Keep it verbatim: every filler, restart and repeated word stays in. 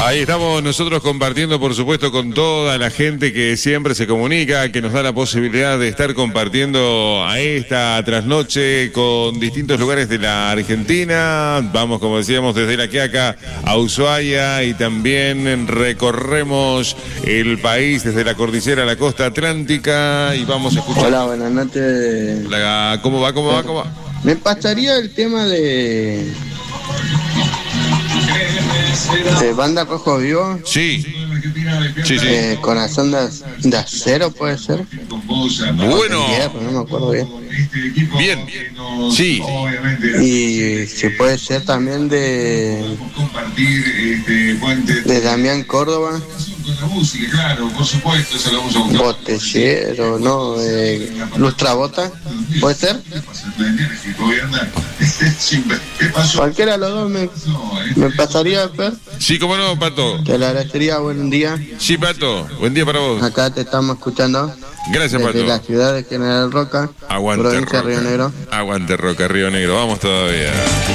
Ahí estamos nosotros compartiendo, por supuesto, con toda la gente que siempre se comunica, que nos da la posibilidad de estar compartiendo a esta trasnoche con distintos lugares de la Argentina. Vamos, como decíamos, desde La Quiaca a Ushuaia y también recorremos el país desde la cordillera a la costa atlántica y vamos a escuchar. Hola, buenas noches. Hola, ¿cómo va? ¿Cómo va? ¿Cómo va? Me pasaría el tema de... de Banda Rojo Vivo. Sí. Sí, sí. Eh, Corazón de, de Acero, puede ser. Bueno. Hierro, no me acuerdo bien. Bien. Sí. Y si puede ser también de... de Damián Córdoba. Botellero, ¿no? Eh, Lustrabota, ¿puede ser? Cualquiera de los dos me, me pasaría, Fer. Sí, cómo no, Pato. Te lo agradecería, buen día. Sí, Pato, buen día para vos. Acá te estamos escuchando. Gracias, desde Pato. la ciudad de General Roca, Aguante provincia Roca. de Río Negro. Aguante Roca, Río Negro. Vamos todavía.